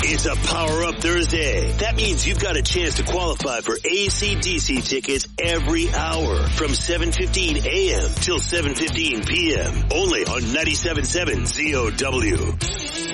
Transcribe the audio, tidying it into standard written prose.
It's a Power Up Thursday. That means you've got a chance to qualify for AC/DC tickets every hour from 7:15 a.m. till 7:15 p.m. Only on 97.7 ZOW.